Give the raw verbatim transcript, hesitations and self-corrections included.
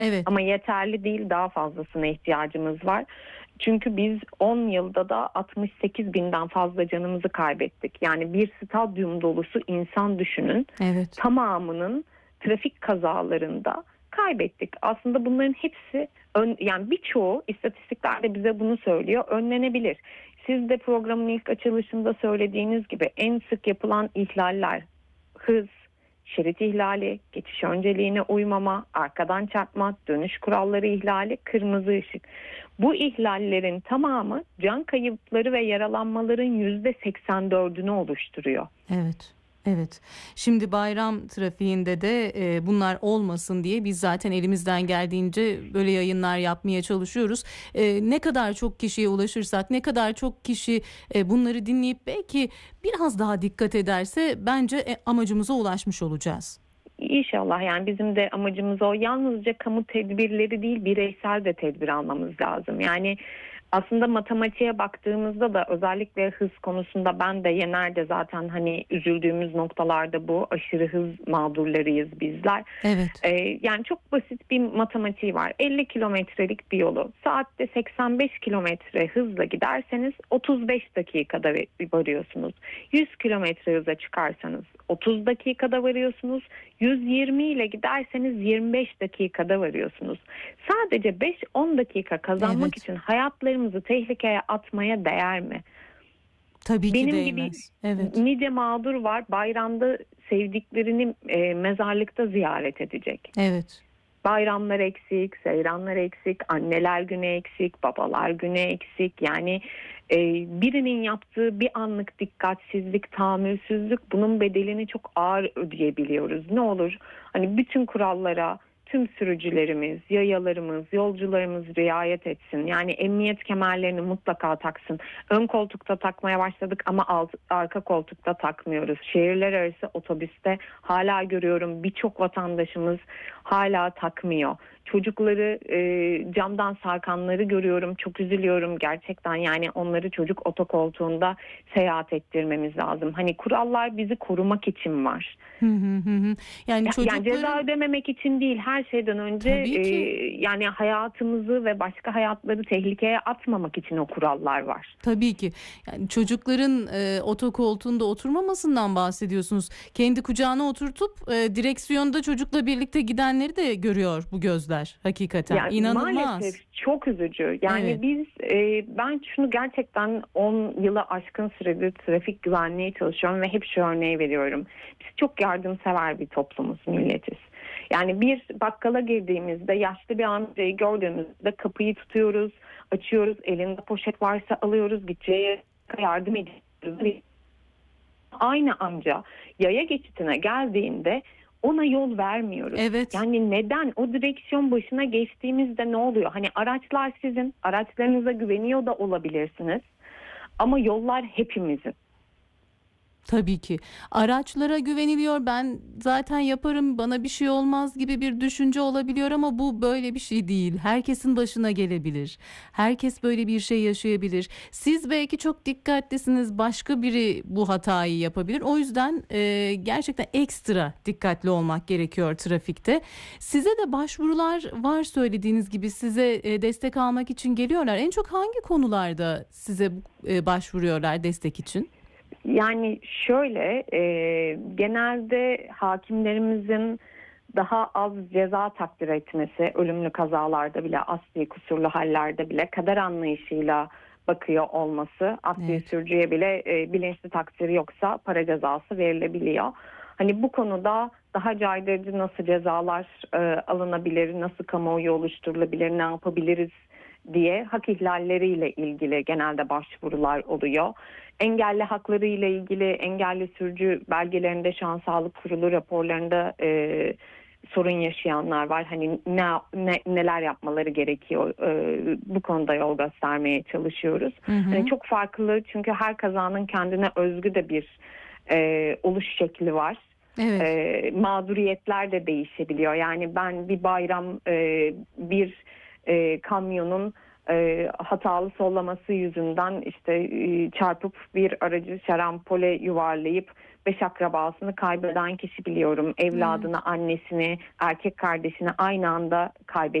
Evet. Ama yeterli değil, daha fazlasına ihtiyacımız var. Çünkü biz on yılda da altmış sekiz binden fazla canımızı kaybettik. Yani bir stadyum dolusu insan düşünün. Evet. Tamamının trafik kazalarında kaybettik. Aslında bunların hepsi ön, yani birçoğu istatistiklerde bize bunu söylüyor. Önlenebilir. Siz de programın ilk açılışında söylediğiniz gibi en sık yapılan ihlaller hız, şerit ihlali, geçiş önceliğine uymama, arkadan çarpma, dönüş kuralları ihlali, kırmızı ışık. Bu ihlallerin tamamı can kayıpları ve yaralanmaların yüzde seksen dördünü oluşturuyor. Evet. Evet. Şimdi bayram trafiğinde de e, bunlar olmasın diye biz zaten elimizden geldiğince böyle yayınlar yapmaya çalışıyoruz. E, ne kadar çok kişiye ulaşırsak, ne kadar çok kişi e, bunları dinleyip belki biraz daha dikkat ederse bence e, amacımıza ulaşmış olacağız. İnşallah, yani bizim de amacımız o. Yalnızca kamu tedbirleri değil, bireysel de tedbir almamız lazım. Yani aslında matematiğe baktığımızda da özellikle hız konusunda ben de Yener'de zaten hani üzüldüğümüz noktalarda bu. Aşırı hız mağdurlarıyız bizler. Evet. Ee, yani çok basit bir matematiği var. elli kilometrelik bir yolu saatte seksen beş kilometre hızla giderseniz otuz beş dakikada varıyorsunuz. yüz kilometre hıza çıkarsanız otuz dakikada varıyorsunuz. yüz yirmi ile giderseniz yirmi beş dakikada varıyorsunuz. Sadece beş on dakika kazanmak Evet. için hayatlarımızı tehlikeye atmaya değer mi? Tabii Benim ki gibi değmez. Evet. nice mağdur var, bayramda sevdiklerini e, mezarlıkta ziyaret edecek. Evet. Bayramlar eksik, seyranlar eksik, anneler günü eksik, babalar günü eksik. Yani e, birinin yaptığı bir anlık dikkatsizlik, tahammülsüzlük, bunun bedelini çok ağır ödeyebiliyoruz. Ne olur hani bütün kurallara tüm sürücülerimiz, yayalarımız, yolcularımız riayet etsin. Yani emniyet kemerlerini mutlaka taksın. Ön koltukta takmaya başladık ama alt, arka koltukta takmıyoruz. Şehirler arası otobüste hala görüyorum birçok vatandaşımız hala takmıyor. Çocukları e, camdan sarkanları görüyorum. Çok üzülüyorum gerçekten. Yani onları çocuk otokoltuğunda seyahat ettirmemiz lazım. Hani kurallar bizi korumak için var. Hı hı hı. Yani Ya- çocukların... Yani ceza ödememek için değil, her şeyden önce e, yani hayatımızı ve başka hayatları tehlikeye atmamak için o kurallar var. Tabii ki. Yani çocukların e, otokoltuğunda oturmamasından bahsediyorsunuz. Kendi kucağına oturtup e, direksiyonda çocukla birlikte gidenleri de görüyor bu gözler hakikaten. Yani İnanılmaz. maalesef çok üzücü. Yani Evet. biz e, ben şunu gerçekten on yılı aşkın süredir trafik güvenliği çalışıyorum ve hep şu örneği veriyorum. Biz çok yardımsever bir toplumuz, milletiz. Yani bir bakkala girdiğimizde yaşlı bir amcayı gördüğümüzde kapıyı tutuyoruz, açıyoruz, elinde poşet varsa alıyoruz, gideceği yardım ediyoruz. Aynı amca yaya geçitine geldiğinde ona yol vermiyoruz. Evet. Yani neden? O direksiyon başına geçtiğimizde ne oluyor? Hani araçlar sizin, araçlarınıza güveniyor da olabilirsiniz. Ama yollar hepimizin. Tabii ki. Araçlara güveniliyor. Ben zaten yaparım, bana bir şey olmaz gibi bir düşünce olabiliyor ama bu böyle bir şey değil. Herkesin başına gelebilir. Herkes böyle bir şey yaşayabilir. Siz belki çok dikkatlisiniz. Başka biri bu hatayı yapabilir. O yüzden e, gerçekten ekstra dikkatli olmak gerekiyor trafikte. Size de başvurular var, söylediğiniz gibi size e, destek almak için geliyorlar. En çok hangi konularda size e, başvuruyorlar destek için? Yani şöyle e, genelde hakimlerimizin daha az ceza takdir etmesi, ölümlü kazalarda bile, asli kusurlu hallerde bile kader anlayışıyla bakıyor olması, asli Evet. sürücüye bile e, bilinçli takdiri yoksa para cezası verilebiliyor. Hani bu konuda daha caydırıcı nasıl cezalar e, alınabilir, nasıl kamuoyu oluşturulabilir, ne yapabiliriz diye hak ihlalleriyle ilgili genelde başvurular oluyor. Engelli hakları ile ilgili engelli sürücü belgelerinde, şu an sağlık kurulu raporlarında e, sorun yaşayanlar var. Hani ne, ne neler yapmaları gerekiyor, e, bu konuda yol göstermeye çalışıyoruz. Hı hı. Hani çok farklı, çünkü her kazanın kendine özgü de bir e, oluş şekli var. Evet. E, mağduriyetler de değişebiliyor. Yani ben bir bayram e, bir e, kamyonun e, hatalı sollaması yüzünden işte e, çarpıp bir aracı şarampole yuvarlayıp beş akrabasını kaybeden kişi biliyorum. Evladını, annesini, erkek kardeşini aynı anda kaybetmiş